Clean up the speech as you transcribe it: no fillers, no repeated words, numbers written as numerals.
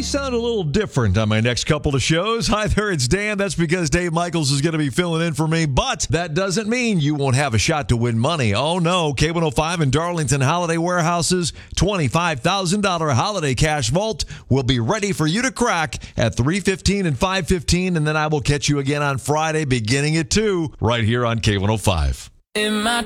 may sound a little different on my next couple of shows. Hi there, it's Dan. That's because Dave Michaels is going to be filling in for me, but that doesn't mean you won't have a shot to win money. Oh no, K105 and Darlington Holiday Warehouse's $25,000 holiday cash vault will be ready for you to crack at 3:15 and 5:15, and then I will catch you again on Friday beginning at 2 right here on K105. In my